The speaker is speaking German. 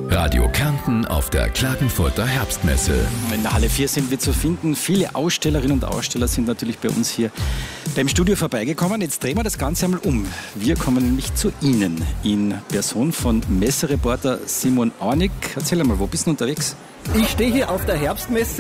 Radio Kärnten auf der Klagenfurter Herbstmesse. In der Halle 4 sind wir zu finden. Viele Ausstellerinnen und Aussteller sind natürlich bei uns hier beim Studio vorbeigekommen. Jetzt drehen wir das Ganze einmal um. Wir kommen nämlich zu Ihnen in Person von Messereporter Simon Aunig. Erzähl einmal, wo bist du unterwegs? Ich stehe hier auf der Herbstmesse